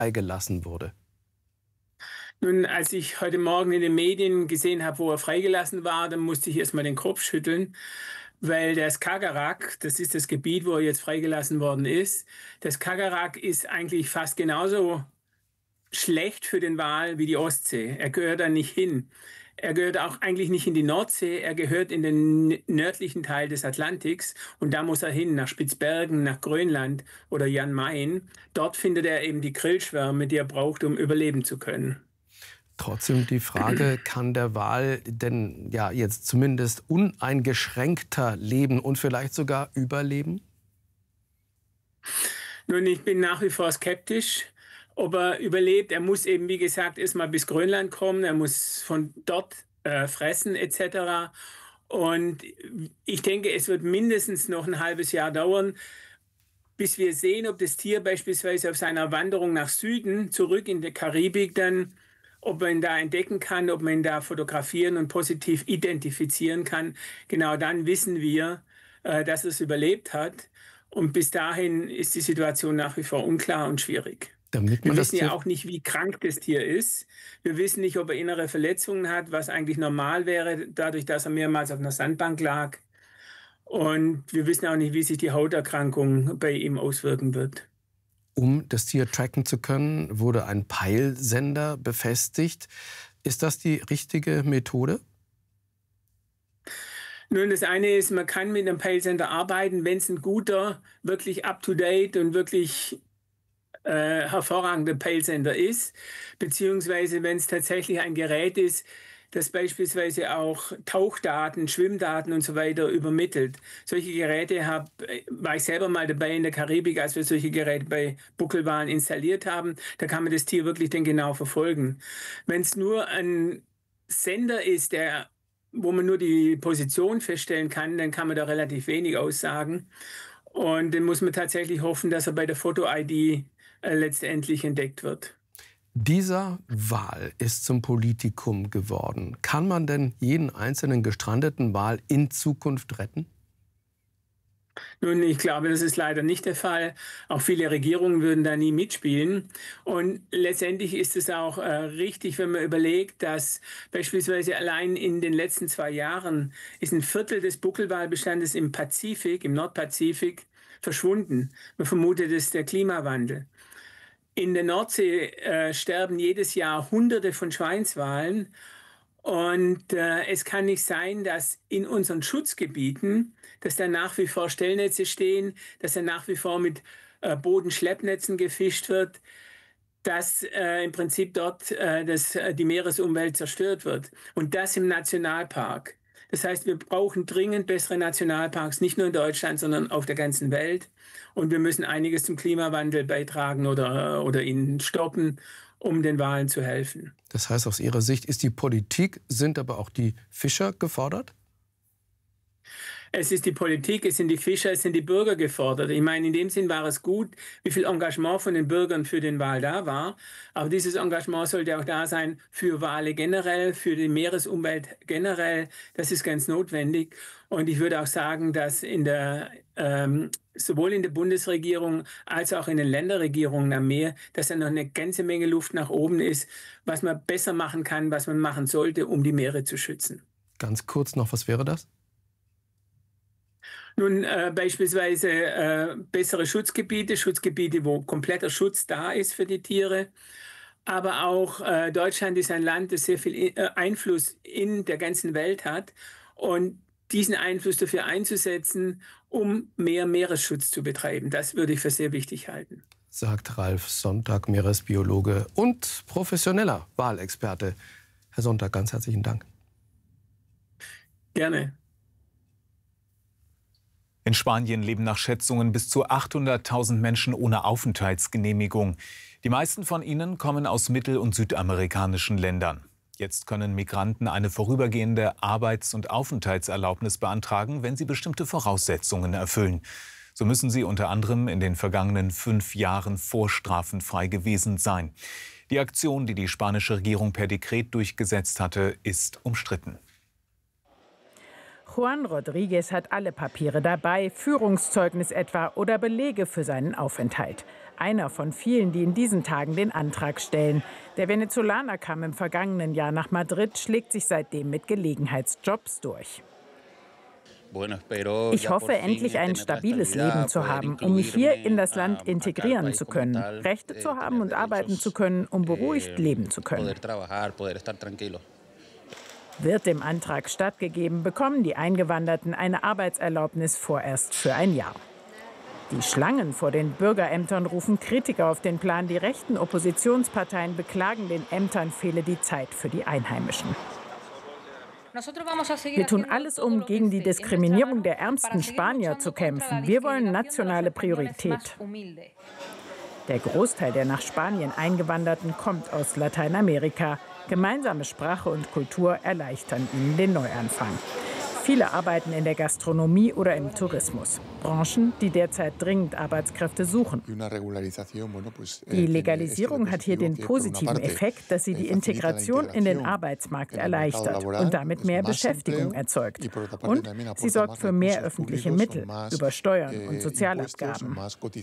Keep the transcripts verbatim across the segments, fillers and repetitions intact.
freigelassen wurde? Nun, als ich heute Morgen in den Medien gesehen habe, wo er freigelassen war, dann musste ich erst mal den Kopf schütteln, weil das Skagerrak, das ist das Gebiet, wo er jetzt freigelassen worden ist, das Skagerrak ist eigentlich fast genauso schlecht für den Wal wie die Ostsee. Er gehört da nicht hin. Er gehört auch eigentlich nicht in die Nordsee, er gehört in den nördlichen Teil des Atlantiks und da muss er hin, nach Spitzbergen, nach Grönland oder Jan Mayen. Dort findet er eben die Grillschwärme, die er braucht, um überleben zu können. Trotzdem die Frage, kann der Wal denn ja jetzt zumindest uneingeschränkter leben und vielleicht sogar überleben? Nun, ich bin nach wie vor skeptisch, ob er überlebt. Er muss eben, wie gesagt, erstmal bis Grönland kommen. Er muss von dort äh, fressen et cetera. Und ich denke, es wird mindestens noch ein halbes Jahr dauern, bis wir sehen, ob das Tier beispielsweise auf seiner Wanderung nach Süden zurück in die Karibik dann, ob man ihn da entdecken kann, ob man ihn da fotografieren und positiv identifizieren kann. Genau dann wissen wir, äh, dass er es überlebt hat. Und bis dahin ist die Situation nach wie vor unklar und schwierig. Damit man Wir das wissen ja Tier auch nicht, wie krank das Tier ist. Wir wissen nicht, ob er innere Verletzungen hat, was eigentlich normal wäre, dadurch, dass er mehrmals auf einer Sandbank lag. Und wir wissen auch nicht, wie sich die Hauterkrankung bei ihm auswirken wird. Um das Tier tracken zu können, wurde ein Peilsender befestigt. Ist das die richtige Methode? Nun, das eine ist, man kann mit einem Peilsender arbeiten, wenn es ein guter, wirklich up-to-date und wirklich äh, hervorragender Peilsender ist, beziehungsweise wenn es tatsächlich ein Gerät ist, das beispielsweise auch Tauchdaten, Schwimmdaten und so weiter übermittelt. Solche Geräte hab, war ich selber mal dabei in der Karibik, als wir solche Geräte bei Buckelwalen installiert haben. Da kann man das Tier wirklich dann genau verfolgen. Wenn es nur ein Sender ist, der, wo man nur die Position feststellen kann, dann kann man da relativ wenig aussagen. Und dann muss man tatsächlich hoffen, dass er bei der Foto-I D äh, letztendlich entdeckt wird. Dieser Wal ist zum Politikum geworden. Kann man denn jeden einzelnen gestrandeten Wal in Zukunft retten? Nun, ich glaube, das ist leider nicht der Fall. Auch viele Regierungen würden da nie mitspielen. Und letztendlich ist es auch äh, richtig, wenn man überlegt, dass beispielsweise allein in den letzten zwei Jahren ist ein Viertel des Buckelwalbestandes im Pazifik, im Nordpazifik, verschwunden. Man vermutet, es ist der Klimawandel. In der Nordsee äh, sterben jedes Jahr Hunderte von Schweinswalen. Und äh, es kann nicht sein, dass in unseren Schutzgebieten, dass da nach wie vor Stellnetze stehen, dass da nach wie vor mit äh, Bodenschleppnetzen gefischt wird, dass äh, im Prinzip dort äh, das, äh, die Meeresumwelt zerstört wird. Und das im Nationalpark. Das heißt, wir brauchen dringend bessere Nationalparks, nicht nur in Deutschland, sondern auf der ganzen Welt. Und wir müssen einiges zum Klimawandel beitragen oder, oder ihn stoppen, um den Walen zu helfen. Das heißt, aus Ihrer Sicht ist die Politik, sind aber auch die Fischer gefordert? Es ist die Politik, es sind die Fischer, es sind die Bürger gefordert. Ich meine, in dem Sinn war es gut, wie viel Engagement von den Bürgern für den Wal da war. Aber dieses Engagement sollte auch da sein für Wale generell, für die Meeresumwelt generell. Das ist ganz notwendig. Und ich würde auch sagen, dass in der, ähm, sowohl in der Bundesregierung als auch in den Länderregierungen am Meer, dass da noch eine ganze Menge Luft nach oben ist, was man besser machen kann, was man machen sollte, um die Meere zu schützen. Ganz kurz noch, was wäre das? Nun, äh, beispielsweise äh, bessere Schutzgebiete, Schutzgebiete, wo kompletter Schutz da ist für die Tiere. Aber auch äh, Deutschland ist ein Land, das sehr viel äh, Einfluss in der ganzen Welt hat. Und diesen Einfluss dafür einzusetzen, um mehr Meeresschutz zu betreiben, das würde ich für sehr wichtig halten. Sagt Ralf Sonntag, Meeresbiologe und professioneller Walexperte. Herr Sonntag, ganz herzlichen Dank. Gerne. In Spanien leben nach Schätzungen bis zu achthunderttausend Menschen ohne Aufenthaltsgenehmigung. Die meisten von ihnen kommen aus mittel- und südamerikanischen Ländern. Jetzt können Migranten eine vorübergehende Arbeits- und Aufenthaltserlaubnis beantragen, wenn sie bestimmte Voraussetzungen erfüllen. So müssen sie unter anderem in den vergangenen fünf Jahren vorstrafenfrei gewesen sein. Die Aktion, die die spanische Regierung per Dekret durchgesetzt hatte, ist umstritten. Juan Rodriguez hat alle Papiere dabei, Führungszeugnis etwa oder Belege für seinen Aufenthalt. einer von vielen, die in diesen Tagen den Antrag stellen. Der Venezolaner kam im vergangenen Jahr nach Madrid, schlägt sich seitdem mit Gelegenheitsjobs durch. Ich hoffe, endlich ein stabiles Leben zu haben, um mich hier in das Land integrieren zu können, Rechte zu haben und arbeiten zu können, um beruhigt leben zu können. Wird dem Antrag stattgegeben, bekommen die Eingewanderten eine Arbeitserlaubnis vorerst für ein Jahr. Die Schlangen vor den Bürgerämtern rufen Kritiker auf den Plan. Die rechten Oppositionsparteien beklagen, den Ämtern fehle die Zeit für die Einheimischen. Wir tun alles, um gegen die Diskriminierung der ärmsten Spanier zu kämpfen. Wir wollen nationale Priorität. Der Großteil der nach Spanien Eingewanderten kommt aus Lateinamerika. Gemeinsame Sprache und Kultur erleichtern ihnen den Neuanfang. Viele arbeiten in der Gastronomie oder im Tourismus. Branchen, die derzeit dringend Arbeitskräfte suchen. Die Legalisierung hat hier den positiven Effekt, dass sie die Integration in den Arbeitsmarkt erleichtert und damit mehr Beschäftigung erzeugt. Und sie sorgt für mehr öffentliche Mittel über Steuern und Sozialabgaben.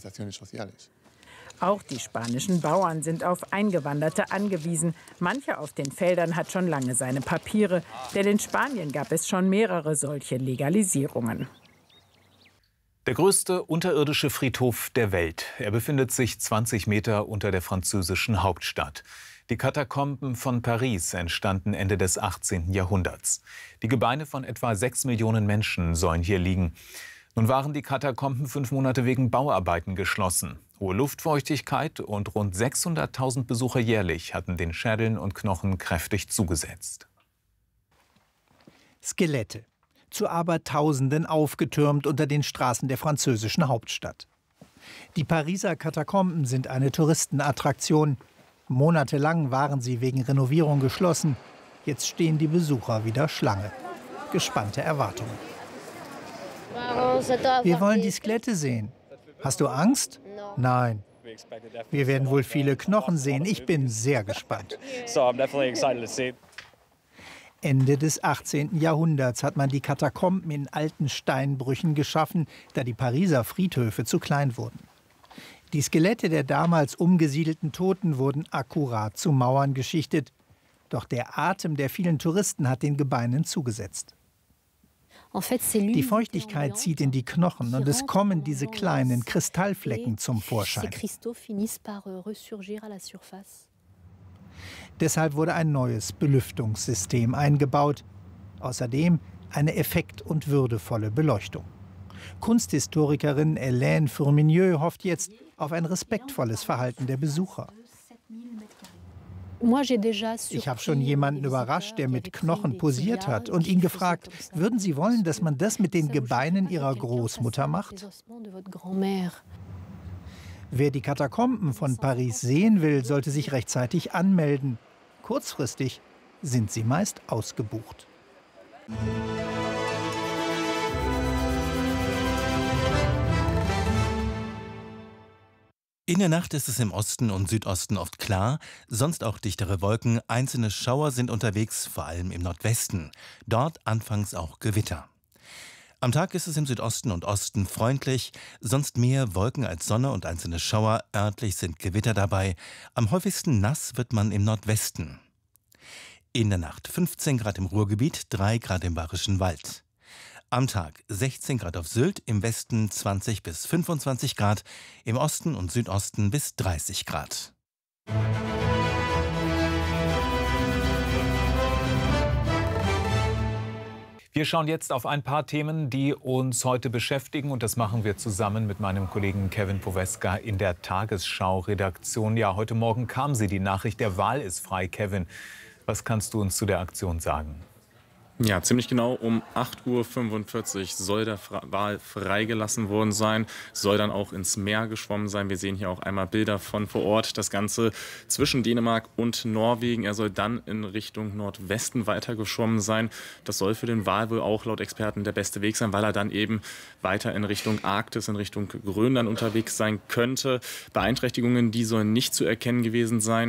Auch die spanischen Bauern sind auf Eingewanderte angewiesen. Mancher auf den Feldern hat schon lange seine Papiere, denn in Spanien gab es schon mehrere solche Legalisierungen. Der größte unterirdische Friedhof der Welt. Er befindet sich zwanzig Meter unter der französischen Hauptstadt. Die Katakomben von Paris entstanden Ende des achtzehnten Jahrhunderts. Die Gebeine von etwa sechs Millionen Menschen sollen hier liegen. Nun waren die Katakomben fünf Monate wegen Bauarbeiten geschlossen. Hohe Luftfeuchtigkeit und rund sechshunderttausend Besucher jährlich hatten den Schädeln und Knochen kräftig zugesetzt. Skelette, zu Abertausenden aufgetürmt unter den Straßen der französischen Hauptstadt. Die Pariser Katakomben sind eine Touristenattraktion. Monatelang waren sie wegen Renovierung geschlossen. Jetzt stehen die Besucher wieder Schlange. Gespannte Erwartungen. Wir wollen die Skelette sehen. Hast du Angst? Nein. Wir werden wohl viele Knochen sehen. Ich bin sehr gespannt. Ende des achtzehnten Jahrhunderts hat man die Katakomben in alten Steinbrüchen geschaffen, da die Pariser Friedhöfe zu klein wurden. Die Skelette der damals umgesiedelten Toten wurden akkurat zu Mauern geschichtet. Doch der Atem der vielen Touristen hat den Gebeinen zugesetzt. Die Feuchtigkeit zieht in die Knochen und es kommen diese kleinen Kristallflecken zum Vorschein. Deshalb wurde ein neues Belüftungssystem eingebaut. Außerdem eine effekt- und würdevolle Beleuchtung. Kunsthistorikerin Hélène Fourminieux hofft jetzt auf ein respektvolles Verhalten der Besucher. Ich habe schon jemanden überrascht, der mit Knochen posiert hat und ihn gefragt, würden Sie wollen, dass man das mit den Gebeinen Ihrer Großmutter macht? Wer die Katakomben von Paris sehen will, sollte sich rechtzeitig anmelden. Kurzfristig sind sie meist ausgebucht. In der Nacht ist es im Osten und Südosten oft klar, sonst auch dichtere Wolken. Einzelne Schauer sind unterwegs, vor allem im Nordwesten. Dort anfangs auch Gewitter. Am Tag ist es im Südosten und Osten freundlich, sonst mehr Wolken als Sonne und einzelne Schauer. Örtlich sind Gewitter dabei. Am häufigsten nass wird man im Nordwesten. In der Nacht fünfzehn Grad im Ruhrgebiet, drei Grad im Bayerischen Wald. Am Tag sechzehn Grad auf Sylt, im Westen zwanzig bis fünfundzwanzig Grad, im Osten und Südosten bis dreißig Grad. Wir schauen jetzt auf ein paar Themen, die uns heute beschäftigen. Und das machen wir zusammen mit meinem Kollegen Kevin Poweska in der Tagesschau-Redaktion. Ja, heute Morgen kam sie, die Nachricht, der Wal ist frei. Kevin, was kannst du uns zu der Aktion sagen? Ja, ziemlich genau um acht Uhr fünfundvierzig soll der Wal freigelassen worden sein, soll dann auch ins Meer geschwommen sein. Wir sehen hier auch einmal Bilder von vor Ort. Das Ganze zwischen Dänemark und Norwegen. Er soll dann in Richtung Nordwesten weiter geschwommen sein. Das soll für den Wal wohl auch laut Experten der beste Weg sein, weil er dann eben weiter in Richtung Arktis, in Richtung Grönland unterwegs sein könnte. Beeinträchtigungen, die sollen nicht zu erkennen gewesen sein.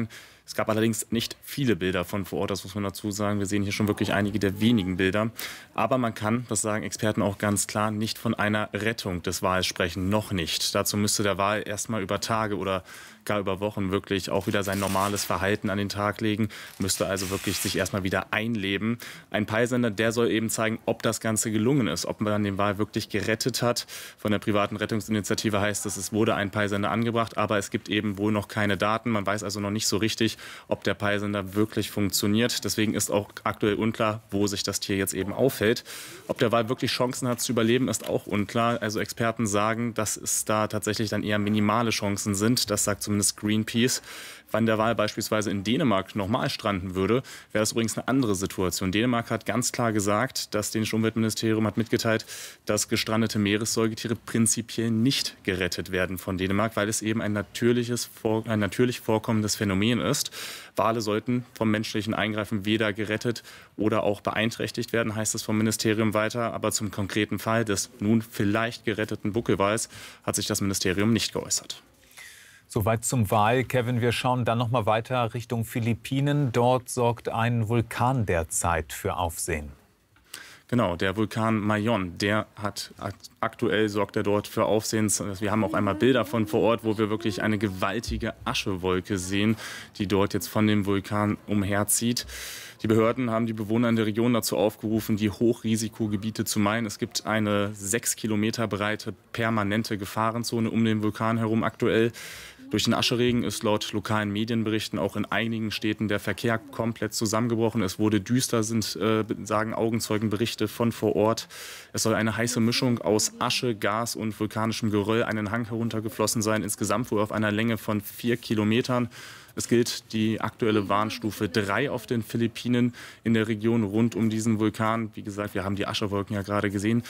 Es gab allerdings nicht viele Bilder von vor Ort, das muss man dazu sagen. Wir sehen hier schon wirklich einige der wenigen Bilder. Aber man kann, das sagen Experten auch ganz klar, nicht von einer Rettung des Wals sprechen, noch nicht. Dazu müsste der Wal erstmal über Tage oder gar über Wochen wirklich auch wieder sein normales Verhalten an den Tag legen, müsste also wirklich sich erstmal wieder einleben. Ein Peilsender, der soll eben zeigen, ob das Ganze gelungen ist, ob man den Wal wirklich gerettet hat. Von der privaten Rettungsinitiative heißt es, es wurde ein Peilsender angebracht, aber es gibt eben wohl noch keine Daten. Man weiß also noch nicht so richtig, ob der Peilsender wirklich funktioniert. Deswegen ist auch aktuell unklar, wo sich das Tier jetzt eben aufhält. Ob der Wal wirklich Chancen hat zu überleben, ist auch unklar. Also Experten sagen, dass es da tatsächlich dann eher minimale Chancen sind. Das sagt zumindest Greenpeace. Wenn der Wal beispielsweise in Dänemark nochmal stranden würde, wäre das übrigens eine andere Situation. Dänemark hat ganz klar gesagt, das dänische Umweltministerium hat mitgeteilt, dass gestrandete Meeressäugetiere prinzipiell nicht gerettet werden von Dänemark, weil es eben ein natürliches, ein natürlich vorkommendes Phänomen ist. Wale sollten vom menschlichen Eingreifen weder gerettet oder auch beeinträchtigt werden, heißt es vom Ministerium weiter. Aber zum konkreten Fall des nun vielleicht geretteten Buckelwals hat sich das Ministerium nicht geäußert. Soweit zum Wal. Kevin, wir schauen dann noch mal weiter Richtung Philippinen. Dort sorgt ein Vulkan derzeit für Aufsehen. Genau, der Vulkan Mayon, der hat aktuell sorgt er dort für Aufsehen. Wir haben auch einmal Bilder von vor Ort, wo wir wirklich eine gewaltige Aschewolke sehen, die dort jetzt von dem Vulkan umherzieht. Die Behörden haben die Bewohner in der Region dazu aufgerufen, die Hochrisikogebiete zu meiden. Es gibt eine sechs Kilometer breite permanente Gefahrenzone um den Vulkan herum aktuell. Durch den Ascheregen ist laut lokalen Medienberichten auch in einigen Städten der Verkehr komplett zusammengebrochen. Es wurde düster, sind, äh, sagen Augenzeugenberichte von vor Ort. Es soll eine heiße Mischung aus Asche, Gas und vulkanischem Geröll einen Hang heruntergeflossen sein, insgesamt wohl auf einer Länge von vier Kilometern. Es gilt die aktuelle Warnstufe drei auf den Philippinen in der Region rund um diesen Vulkan. Wie gesagt, wir haben die Aschewolken ja gerade gesehen.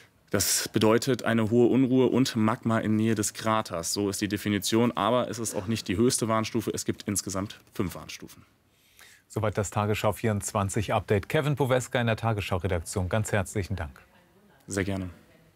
Das bedeutet eine hohe Unruhe und Magma in Nähe des Kraters. So ist die Definition. Aber es ist auch nicht die höchste Warnstufe. Es gibt insgesamt fünf Warnstufen. Soweit das Tagesschau vierundzwanzig Update. Kevin Poweska in der Tagesschau-Redaktion. Ganz herzlichen Dank. Sehr gerne.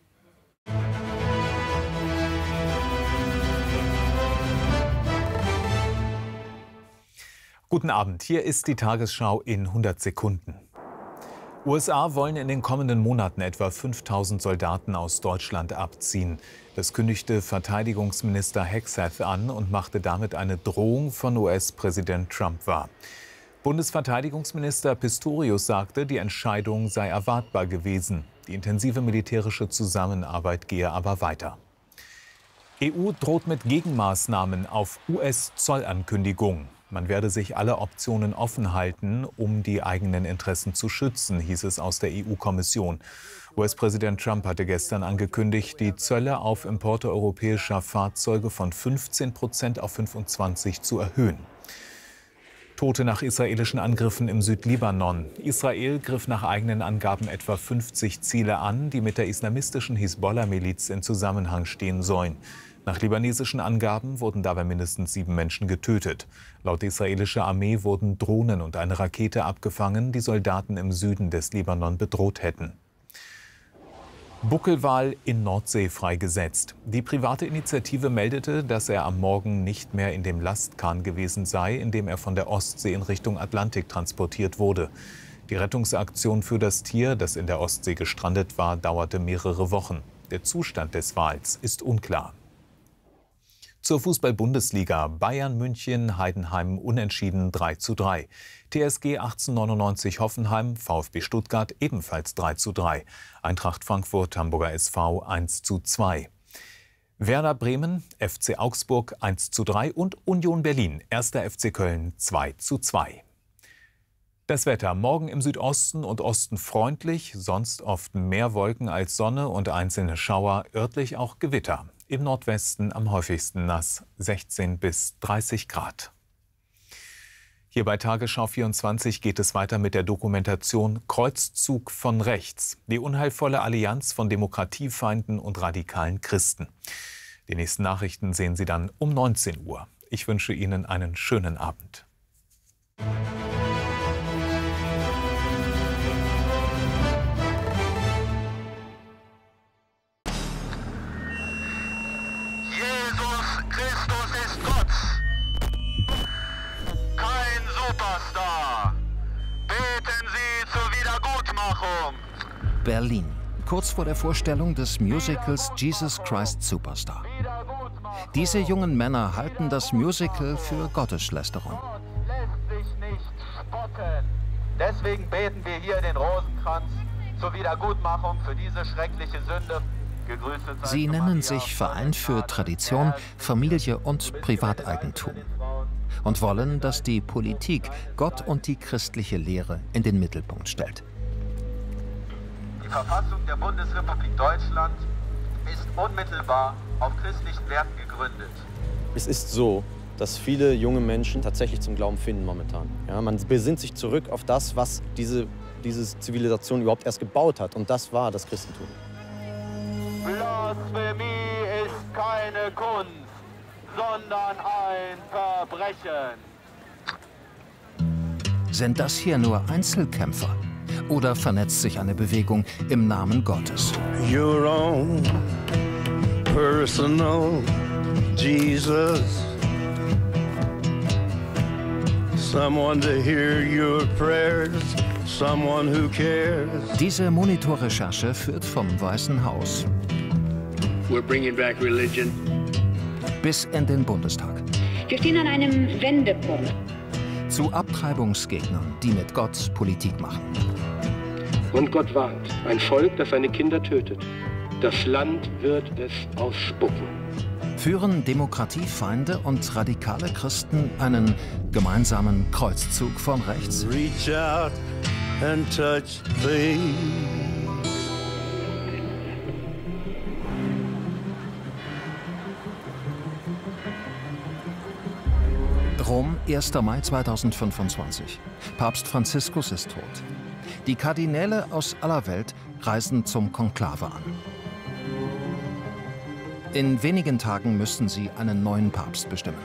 Guten Abend. Hier ist die Tagesschau in hundert Sekunden. U S A wollen in den kommenden Monaten etwa fünftausend Soldaten aus Deutschland abziehen. Das kündigte Verteidigungsminister Hegseth an und machte damit eine Drohung von U S-Präsident Trump wahr. Bundesverteidigungsminister Pistorius sagte, die Entscheidung sei erwartbar gewesen. Die intensive militärische Zusammenarbeit gehe aber weiter. E U droht mit Gegenmaßnahmen auf U S-Zollankündigungen. Man werde sich alle Optionen offen halten, um die eigenen Interessen zu schützen, hieß es aus der E U-Kommission. U S-Präsident Trump hatte gestern angekündigt, die Zölle auf Importe europäischer Fahrzeuge von fünfzehn Prozent auf fünfundzwanzig zu erhöhen. Tote nach israelischen Angriffen im Südlibanon. Israel griff nach eigenen Angaben etwa fünfzig Ziele an, die mit der islamistischen Hisbollah-Miliz in Zusammenhang stehen sollen. Nach libanesischen Angaben wurden dabei mindestens sieben Menschen getötet. Laut israelischer Armee wurden Drohnen und eine Rakete abgefangen, die Soldaten im Süden des Libanon bedroht hätten. Buckelwal in Nordsee freigesetzt. Die private Initiative meldete, dass er am Morgen nicht mehr in dem Lastkahn gewesen sei, in dem er von der Ostsee in Richtung Atlantik transportiert wurde. Die Rettungsaktion für das Tier, das in der Ostsee gestrandet war, dauerte mehrere Wochen. Der Zustand des Wals ist unklar. Zur Fußball-Bundesliga. Bayern München, Heidenheim unentschieden drei zu drei. T S G achtzehnhundertneunundneunzig Hoffenheim, VfB Stuttgart ebenfalls drei zu drei. Eintracht Frankfurt, Hamburger S V eins zu zwei. Werder Bremen, F C Augsburg eins zu drei und Union Berlin, erster F C Köln zwei zu zwei. Das Wetter morgen im Südosten und Osten freundlich, sonst oft mehr Wolken als Sonne und einzelne Schauer, örtlich auch Gewitter. Im Nordwesten am häufigsten nass, sechzehn bis dreißig Grad. Hier bei Tagesschau vierundzwanzig geht es weiter mit der Dokumentation Kreuzzug von rechts. Die unheilvolle Allianz von Demokratiefeinden und radikalen Christen. Die nächsten Nachrichten sehen Sie dann um neunzehn Uhr. Ich wünsche Ihnen einen schönen Abend. Jesus Christus ist Gott. Kein Superstar. Beten Sie zur Wiedergutmachung. Berlin, kurz vor der Vorstellung des Musicals Jesus Christ Superstar. Diese jungen Männer halten das Musical für Gotteslästerung. Gott lässt sich nicht spotten. Deswegen beten wir hier den Rosenkranz zur Wiedergutmachung für diese schreckliche Sünde. Gegrüßet seid Sie du, nennen Maria, sich voll Verein für Gnade, Tradition, der Herr ist Familie mit dir. und Privateigentum und wollen, dass die Politik Gott und die christliche Lehre in den Mittelpunkt stellt. Die Verfassung der Bundesrepublik Deutschland ist unmittelbar auf christlichen Werten gegründet. Es ist so, dass viele junge Menschen tatsächlich zum Glauben finden momentan. Ja, man besinnt sich zurück auf das, was diese, diese Zivilisation überhaupt erst gebaut hat. Und das war das Christentum. Blasphemie ist keine Kunst, sondern ein Verbrechen. Sind das hier nur Einzelkämpfer? Oder vernetzt sich eine Bewegung im Namen Gottes? Your own personal Jesus. Someone to hear your prayers, someone who cares. Diese Monitorrecherche führt vom Weißen Haus We're bringing back religion. bis in den Bundestag. Wir stehen an einem Wendepunkt. Zu Abtreibungsgegnern, die mit Gott Politik machen. Und Gott warnt, ein Volk, das seine Kinder tötet. Das Land wird es ausspucken. Führen Demokratiefeinde und radikale Christen einen gemeinsamen Kreuzzug von rechts? Reach out and touch thee. Rom, erster Mai zweitausendfünfundzwanzig. Papst Franziskus ist tot. Die Kardinäle aus aller Welt reisen zum Konklave an. In wenigen Tagen müssen sie einen neuen Papst bestimmen.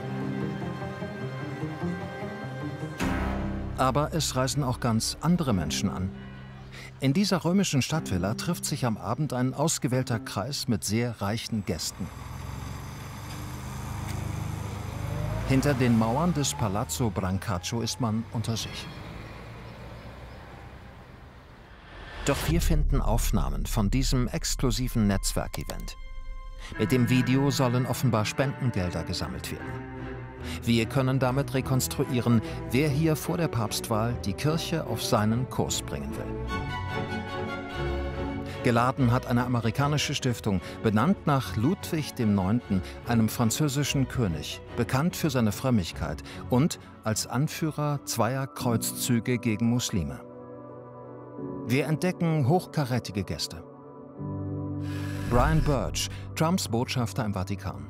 Aber es reisen auch ganz andere Menschen an. In dieser römischen Stadtvilla trifft sich am Abend ein ausgewählter Kreis mit sehr reichen Gästen. Hinter den Mauern des Palazzo Brancaccio ist man unter sich. Doch wir finden Aufnahmen von diesem exklusiven Netzwerkevent. Mit dem Video sollen offenbar Spendengelder gesammelt werden. Wir können damit rekonstruieren, wer hier vor der Papstwahl die Kirche auf seinen Kurs bringen will. Geladen hat eine amerikanische Stiftung, benannt nach Ludwig der Neunte., einem französischen König, bekannt für seine Frömmigkeit und als Anführer zweier Kreuzzüge gegen Muslime. Wir entdecken hochkarätige Gäste. Brian Birch, Trumps Botschafter im Vatikan.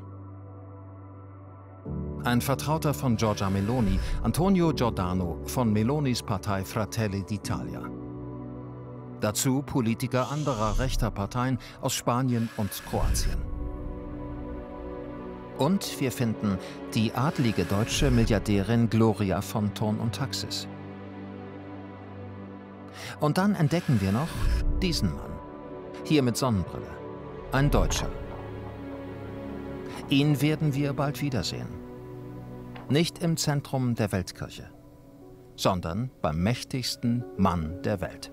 Ein Vertrauter von Giorgia Meloni, Antonio Giordano von Melonis Partei Fratelli d'Italia. Dazu Politiker anderer rechter Parteien aus Spanien und Kroatien. Und wir finden die adlige deutsche Milliardärin Gloria von Thurn und Taxis. Und dann entdecken wir noch diesen Mann, hier mit Sonnenbrille, ein Deutscher. Ihn werden wir bald wiedersehen. Nicht im Zentrum der Weltkirche, sondern beim mächtigsten Mann der Welt.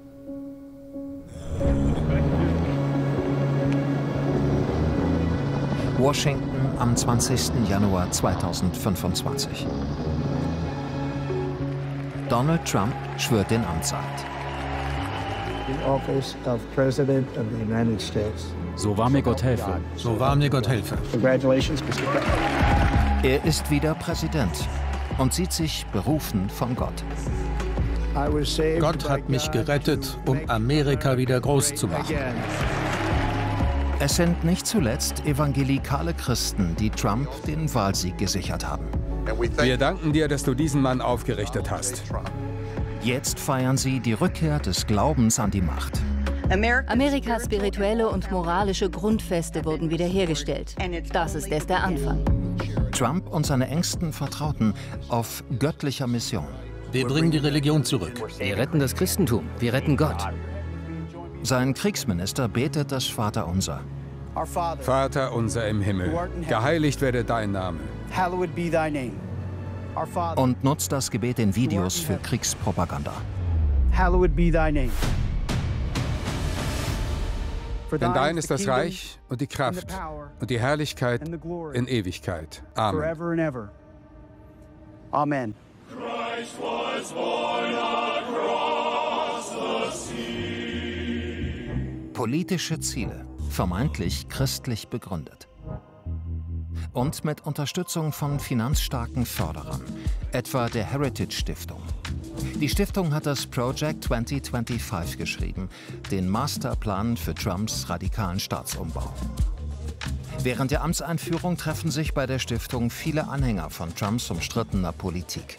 Washington am zwanzigsten Januar zweitausendfünfundzwanzig. Donald Trump schwört den Amtseid. So wahr mir Gott helfe. So wahr mir Gott helfe. Er ist wieder Präsident und sieht sich berufen von Gott. Gott hat mich gerettet, um Amerika wieder groß zu machen. Es sind nicht zuletzt evangelikale Christen, die Trump den Wahlsieg gesichert haben. Wir danken dir, dass du diesen Mann aufgerichtet hast. Jetzt feiern sie die Rückkehr des Glaubens an die Macht. Amerikas spirituelle und moralische Grundfeste wurden wiederhergestellt. Das ist erst der Anfang. Trump und seine engsten Vertrauten auf göttlicher Mission. Wir bringen die Religion zurück. Wir retten das Christentum. Wir retten Gott. Sein Kriegsminister betet das Vaterunser. Vater unser im Himmel, geheiligt werde dein Name. und nutzt das Gebet in Videos für Kriegspropaganda. Hallowed be thy name. Denn dein ist das Reich und die Kraft und die Herrlichkeit in Ewigkeit. Amen. Amen. Politische Ziele, vermeintlich christlich begründet. Und mit Unterstützung von finanzstarken Förderern, etwa der Heritage Stiftung. Die Stiftung hat das Project zwanzig fünfundzwanzig geschrieben, den Masterplan für Trumps radikalen Staatsumbau. Während der Amtseinführung treffen sich bei der Stiftung viele Anhänger von Trumps umstrittener Politik.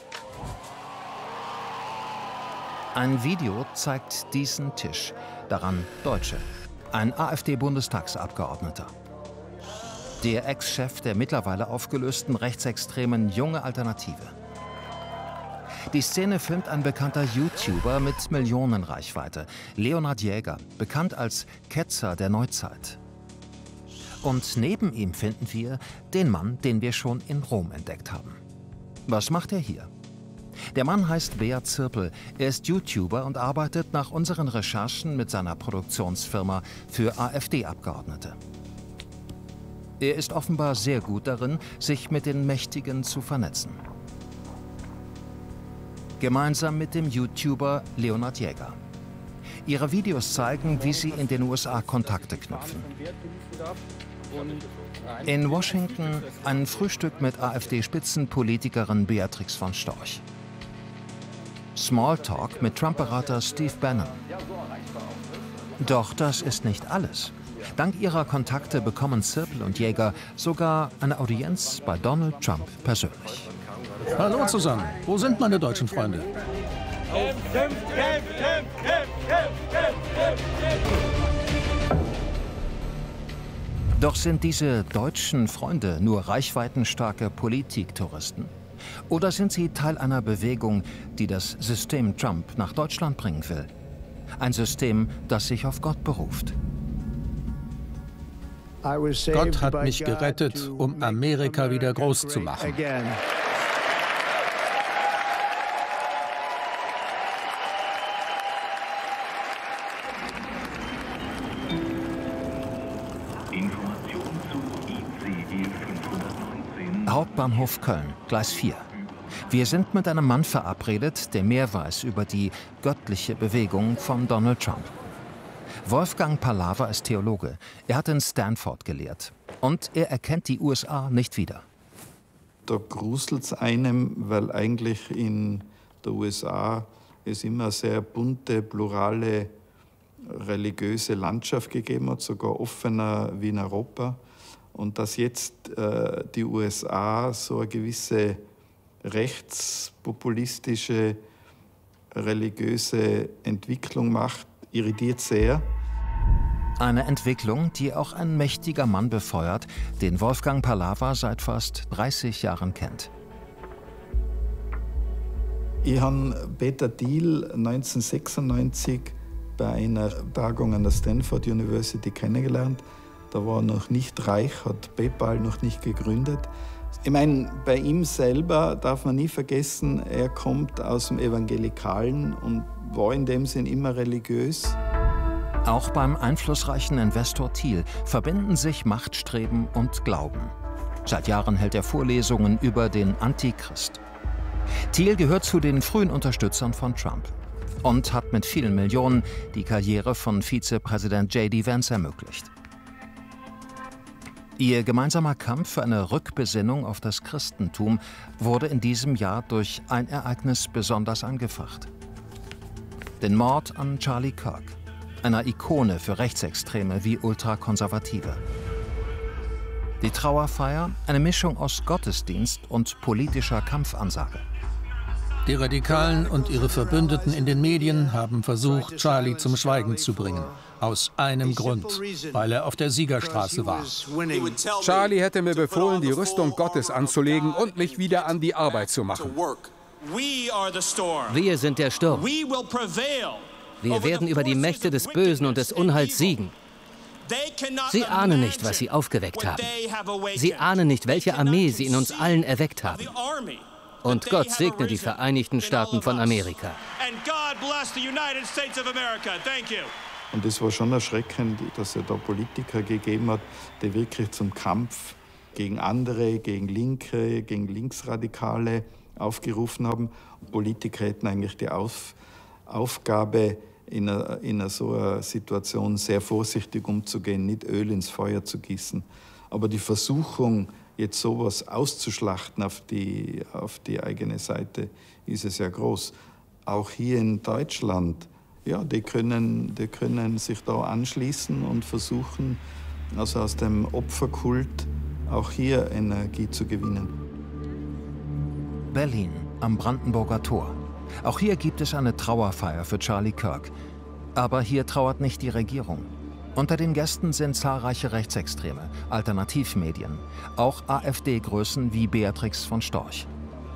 Ein Video zeigt diesen Tisch, daran Deutsche, ein AfD-Bundestagsabgeordneter. Der Ex-Chef der mittlerweile aufgelösten rechtsextremen Junge Alternative. Die Szene filmt ein bekannter YouTuber mit Millionenreichweite, Leonhard Jäger, bekannt als Ketzer der Neuzeit. Und neben ihm finden wir den Mann, den wir schon in Rom entdeckt haben. Was macht er hier? Der Mann heißt Beat Zirpel, er ist YouTuber und arbeitet nach unseren Recherchen mit seiner Produktionsfirma für AfD-Abgeordnete. Er ist offenbar sehr gut darin, sich mit den Mächtigen zu vernetzen. Gemeinsam mit dem YouTuber Leonhard Jäger. Ihre Videos zeigen, wie sie in den U S A Kontakte knüpfen. In Washington ein Frühstück mit AfD-Spitzenpolitikerin Beatrix von Storch. Smalltalk mit Trump-Berater Steve Bannon. Doch das ist nicht alles. Dank ihrer Kontakte bekommen Zirpel und Jäger sogar eine Audienz bei Donald Trump persönlich. Hallo zusammen, wo sind meine deutschen Freunde? Doch sind diese deutschen Freunde nur reichweitenstarke Politiktouristen? Oder sind sie Teil einer Bewegung, die das System Trump nach Deutschland bringen will? Ein System, das sich auf Gott beruft. Gott hat mich gerettet, um Amerika wieder groß zu machen. Hauptbahnhof Köln, Gleis vier. Wir sind mit einem Mann verabredet, der mehr weiß über die göttliche Bewegung von Donald Trump. Wolfgang Palawa ist Theologe. Er hat in Stanford gelehrt. Und er erkennt die U S A nicht wieder. Da gruselt es einem, weil eigentlich in der U S A es immer eine sehr bunte, plurale, religiöse Landschaft gegeben hat, sogar offener wie in Europa. Und dass jetzt äh, die U S A so eine gewisse rechtspopulistische, religiöse Entwicklung macht, irritiert sehr. Eine Entwicklung, die auch ein mächtiger Mann befeuert, den Wolfgang Palawa seit fast dreißig Jahren kennt. Ich habe Peter Thiel neunzehnhundertsechsundneunzig bei einer Tagung an der Stanford University kennengelernt. Da war er noch nicht reich, hat PayPal noch nicht gegründet. Ich meine, bei ihm selber darf man nie vergessen, er kommt aus dem Evangelikalen und war in dem Sinn immer religiös. Auch beim einflussreichen Investor Thiel verbinden sich Machtstreben und Glauben. Seit Jahren hält er Vorlesungen über den Antichrist. Thiel gehört zu den frühen Unterstützern von Trump und hat mit vielen Millionen die Karriere von Vizepräsident J D Vance ermöglicht. Ihr gemeinsamer Kampf für eine Rückbesinnung auf das Christentum wurde in diesem Jahr durch ein Ereignis besonders angefacht. Den Mord an Charlie Kirk, einer Ikone für Rechtsextreme wie Ultrakonservative. Die Trauerfeier, eine Mischung aus Gottesdienst und politischer Kampfansage. Die Radikalen und ihre Verbündeten in den Medien haben versucht, Charlie zum Schweigen zu bringen. Aus einem Grund, weil er auf der Siegerstraße war. Charlie hätte mir befohlen, die Rüstung Gottes anzulegen und mich wieder an die Arbeit zu machen. Wir sind der Sturm. Wir werden über die Mächte des Bösen und des Unheils siegen. Sie ahnen nicht, was sie aufgeweckt haben. Sie ahnen nicht, welche Armee sie in uns allen erweckt haben. Und Gott segne die Vereinigten Staaten von Amerika. Und es war schon erschreckend, dass es da Politiker gegeben hat, die wirklich zum Kampf gegen andere, gegen Linke, gegen Linksradikale aufgerufen haben. Politiker hätten eigentlich die Auf Aufgabe, in, einer, in einer so einer Situation sehr vorsichtig umzugehen, nicht Öl ins Feuer zu gießen. Aber die Versuchung, jetzt sowas auszuschlachten auf die, auf die eigene Seite, ist es ja groß. Auch hier in Deutschland, ja, die können, die können sich da anschließen und versuchen, also aus dem Opferkult auch hier Energie zu gewinnen. Berlin am Brandenburger Tor. Auch hier gibt es eine Trauerfeier für Charlie Kirk. Aber hier trauert nicht die Regierung. Unter den Gästen sind zahlreiche Rechtsextreme, Alternativmedien, auch AfD-Größen wie Beatrix von Storch.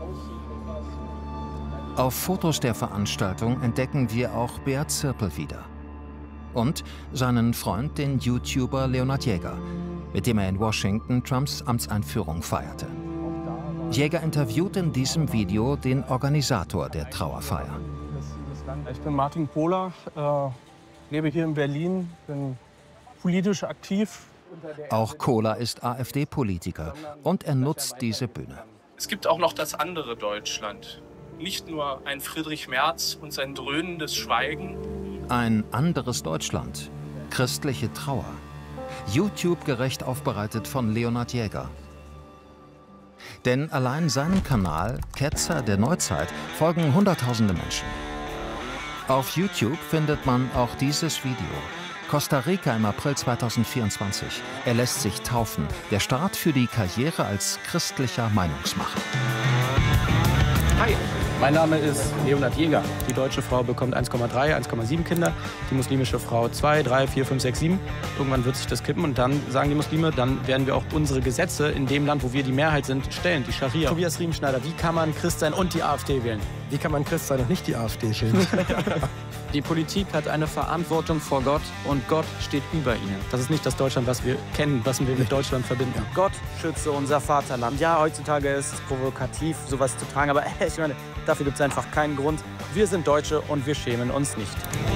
Auf Fotos der Veranstaltung entdecken wir auch Beat Zirpel wieder. Und seinen Freund, den YouTuber Leonhard Jäger, mit dem er in Washington Trumps Amtseinführung feierte. Jäger interviewt in diesem Video den Organisator der Trauerfeier. Ich bin Martin Pohler, äh, lebe hier in Berlin, bin politisch aktiv. Auch Kohler ist AfD-Politiker und er nutzt diese Bühne. Es gibt auch noch das andere Deutschland. Nicht nur ein Friedrich Merz und sein dröhnendes Schweigen. Ein anderes Deutschland. Christliche Trauer. YouTube gerecht aufbereitet von Leonhard Jäger. Denn allein seinem Kanal, Ketzer der Neuzeit, folgen Hunderttausende Menschen. Auf YouTube findet man auch dieses Video. Costa Rica im April zweitausendvierundzwanzig. Er lässt sich taufen. Der Start für die Karriere als christlicher Meinungsmacher. Hi, mein Name ist Leonhard Jäger. Die deutsche Frau bekommt eins Komma drei, eins Komma sieben Kinder. Die muslimische Frau zwei, drei, vier, fünf, sechs, sieben. Irgendwann wird sich das kippen und dann sagen die Muslime, dann werden wir auch unsere Gesetze in dem Land, wo wir die Mehrheit sind, stellen, die Scharia. Tobias Riemenschneider, wie kann man Christ sein und die AfD wählen? Wie kann man Christ sein und nicht die AfD wählen? Die Politik hat eine Verantwortung vor Gott und Gott steht über ihnen. Das ist nicht das Deutschland, was wir kennen, was wir mit Deutschland verbinden. Gott schütze unser Vaterland. Ja, heutzutage ist es provokativ, sowas zu tragen, aber ich meine, dafür gibt es einfach keinen Grund. Wir sind Deutsche und wir schämen uns nicht.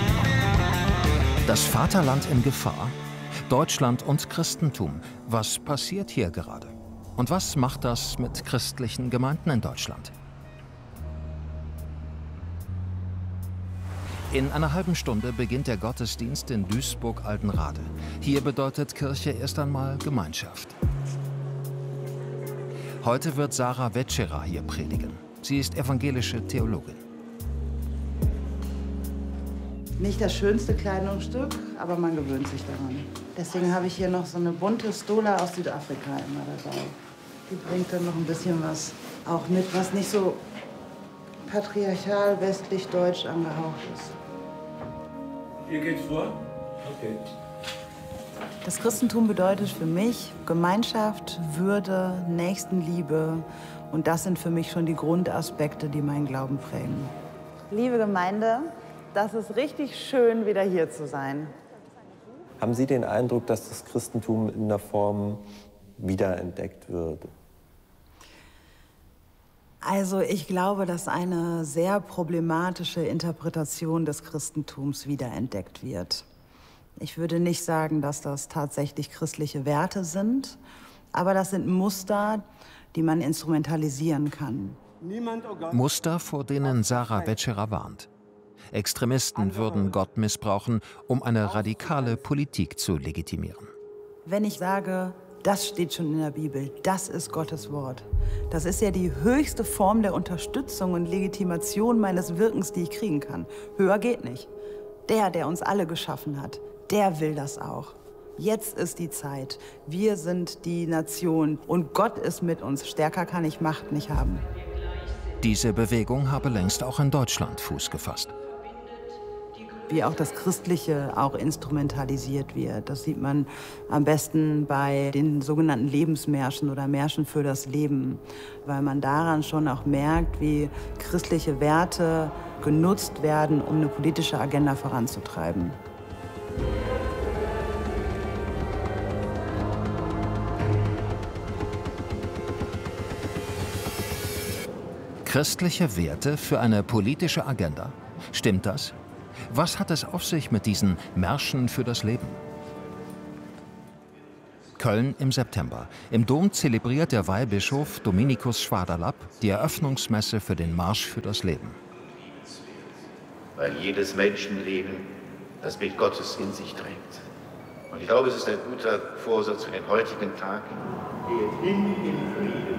Das Vaterland in Gefahr? Deutschland und Christentum. Was passiert hier gerade? Und was macht das mit christlichen Gemeinden in Deutschland? In einer halben Stunde beginnt der Gottesdienst in Duisburg-Altenrade. Hier bedeutet Kirche erst einmal Gemeinschaft. Heute wird Sarah Wetscherer hier predigen. Sie ist evangelische Theologin. Nicht das schönste Kleidungsstück, aber man gewöhnt sich daran. Deswegen habe ich hier noch so eine bunte Stola aus Südafrika immer dabei. Die bringt dann noch ein bisschen was auch mit, was nicht so patriarchal, westlich, deutsch angehaucht ist. Hier geht's vor? Okay. Das Christentum bedeutet für mich Gemeinschaft, Würde, Nächstenliebe. Und das sind für mich schon die Grundaspekte, die meinen Glauben prägen. Liebe Gemeinde, das ist richtig schön, wieder hier zu sein. Haben Sie den Eindruck, dass das Christentum in der Form wiederentdeckt wird? Also ich glaube, dass eine sehr problematische Interpretation des Christentums wiederentdeckt wird. Ich würde nicht sagen, dass das tatsächlich christliche Werte sind, aber das sind Muster, die man instrumentalisieren kann. Muster, vor denen Sarah Wetscherer warnt. Extremisten würden Gott missbrauchen, um eine radikale Politik zu legitimieren. Wenn ich sage, das steht schon in der Bibel, das ist Gottes Wort. Das ist ja die höchste Form der Unterstützung und Legitimation meines Wirkens, die ich kriegen kann. Höher geht nicht. Der, der uns alle geschaffen hat, der will das auch. Jetzt ist die Zeit. Wir sind die Nation und Gott ist mit uns. Stärker kann ich Macht nicht haben. Diese Bewegung habe längst auch in Deutschland Fuß gefasst. Wie auch das Christliche auch instrumentalisiert wird. Das sieht man am besten bei den sogenannten Lebensmärschen oder Märschen für das Leben, weil man daran schon auch merkt, wie christliche Werte genutzt werden, um eine politische Agenda voranzutreiben. Christliche Werte für eine politische Agenda? Stimmt das? Was hat es auf sich mit diesen Märschen für das Leben? Köln im September. Im Dom zelebriert der Weihbischof Dominikus Schwaderlapp die Eröffnungsmesse für den Marsch für das Leben. Weil jedes Menschenleben das Bild Gottes in sich trägt. Und ich glaube, es ist ein guter Vorsatz für den heutigen Tag. Geht hin in Frieden.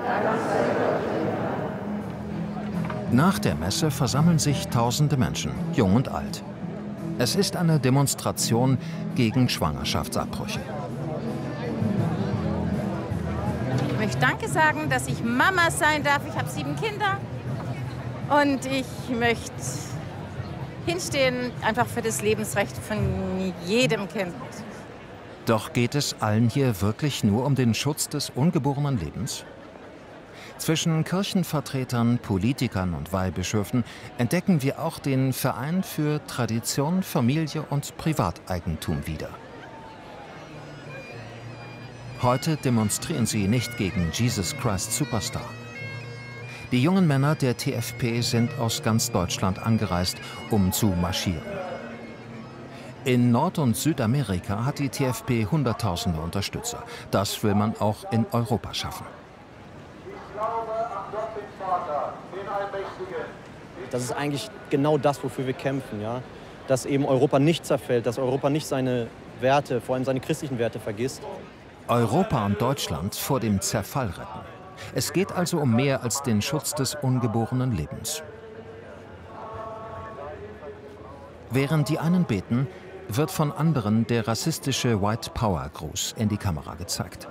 Nach der Messe versammeln sich tausende Menschen, jung und alt. Es ist eine Demonstration gegen Schwangerschaftsabbrüche. Ich möchte Danke sagen, dass ich Mama sein darf. Ich habe sieben Kinder. Und ich möchte hinstehen, einfach für das Lebensrecht von jedem Kind. Doch geht es allen hier wirklich nur um den Schutz des ungeborenen Lebens? Zwischen Kirchenvertretern, Politikern und Weihbischöfen entdecken wir auch den Verein für Tradition, Familie und Privateigentum wieder. Heute demonstrieren sie nicht gegen Jesus Christ Superstar. Die jungen Männer der T F P sind aus ganz Deutschland angereist, um zu marschieren. In Nord- und Südamerika hat die T F P Hunderttausende Unterstützer. Das will man auch in Europa schaffen. Das ist eigentlich genau das, wofür wir kämpfen, ja? Dass eben Europa nicht zerfällt, dass Europa nicht seine Werte, vor allem seine christlichen Werte, vergisst. Europa und Deutschland vor dem Zerfall retten. Es geht also um mehr als den Schutz des ungeborenen Lebens. Während die einen beten, wird von anderen der rassistische White Power Gruß in die Kamera gezeigt.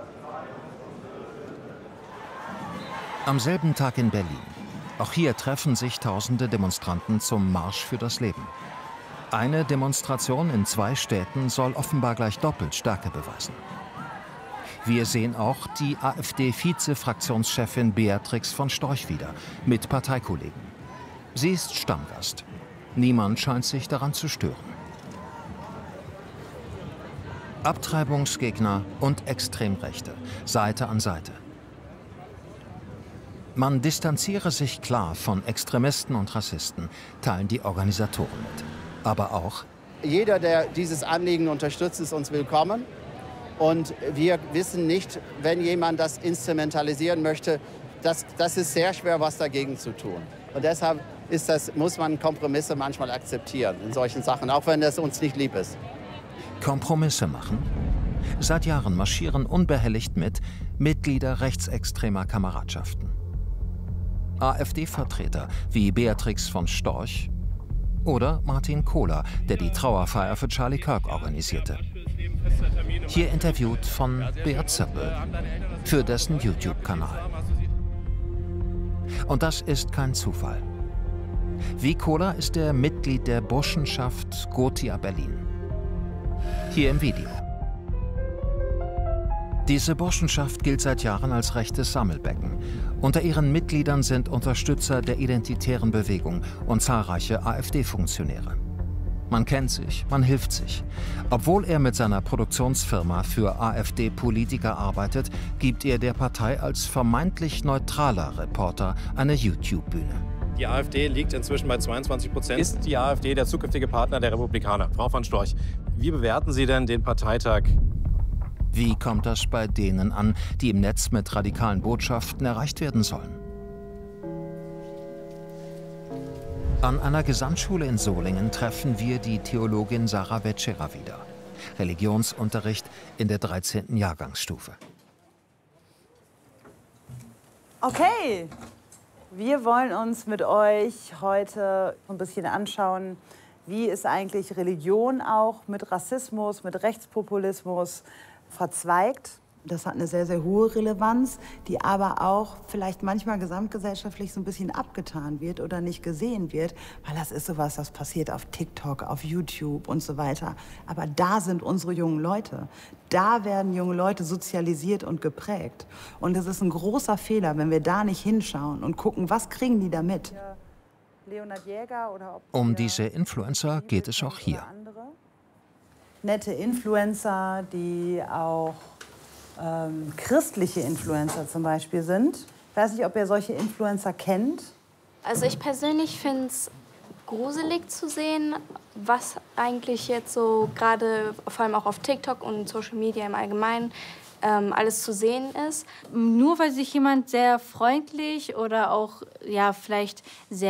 Am selben Tag in Berlin. Auch hier treffen sich tausende Demonstranten zum Marsch für das Leben. Eine Demonstration in zwei Städten soll offenbar gleich doppelt Stärke beweisen. Wir sehen auch die AfD-Vize-Fraktionschefin Beatrix von Storch wieder, mit Parteikollegen. Sie ist Stammgast. Niemand scheint sich daran zu stören. Abtreibungsgegner und Extremrechte, Seite an Seite. Man distanziere sich klar von Extremisten und Rassisten, teilen die Organisatoren mit. Aber auch: Jeder, der dieses Anliegen unterstützt, ist uns willkommen. Und wir wissen nicht, wenn jemand das instrumentalisieren möchte, das, das ist sehr schwer, was dagegen zu tun. Und deshalb ist das, muss man Kompromisse manchmal akzeptieren in solchen Sachen, auch wenn das uns nicht lieb ist. Kompromisse machen? Seit Jahren marschieren unbehelligt mit Mitglieder rechtsextremer Kameradschaften. AfD-Vertreter wie Beatrix von Storch oder Martin Kohler, der die Trauerfeier für Charlie Kirk organisierte. Hier interviewt von Beat Zippel für dessen YouTube-Kanal. Und das ist kein Zufall. Wie Kohler ist er Mitglied der Burschenschaft Gothia Berlin. Hier im Video. Diese Burschenschaft gilt seit Jahren als rechtes Sammelbecken. Unter ihren Mitgliedern sind Unterstützer der identitären Bewegung und zahlreiche AfD-Funktionäre. Man kennt sich, man hilft sich. Obwohl er mit seiner Produktionsfirma für AfD-Politiker arbeitet, gibt er der Partei als vermeintlich neutraler Reporter eine YouTube-Bühne. Die AfD liegt inzwischen bei zweiundzwanzig Prozent. Ist die AfD der zukünftige Partner der Republikaner? Frau von Storch, wie bewerten Sie denn den Parteitag? Wie kommt das bei denen an, die im Netz mit radikalen Botschaften erreicht werden sollen? An einer Gesamtschule in Solingen treffen wir die Theologin Sarah Vetschera wieder. Religionsunterricht in der dreizehnten Jahrgangsstufe. Okay, wir wollen uns mit euch heute ein bisschen anschauen, wie ist eigentlich Religion auch mit Rassismus, mit Rechtspopulismus verzweigt. Das hat eine sehr, sehr hohe Relevanz, die aber auch vielleicht manchmal gesamtgesellschaftlich so ein bisschen abgetan wird oder nicht gesehen wird, weil das ist sowas, das passiert auf TikTok, auf YouTube und so weiter. Aber da sind unsere jungen Leute. Da werden junge Leute sozialisiert und geprägt. Und es ist ein großer Fehler, wenn wir da nicht hinschauen und gucken, was kriegen die da mit. Um diese Influencer geht es auch hier. Nette Influencer, die auch ähm, christliche Influencer zum Beispiel sind. Ich weiß nicht, ob ihr solche Influencer kennt. Also ich persönlich finde es gruselig zu sehen, was eigentlich jetzt so gerade, vor allem auch auf TikTok und Social Media im Allgemeinen, ähm, alles zu sehen ist. Nur weil sich jemand sehr freundlich oder auch ja, vielleicht sehr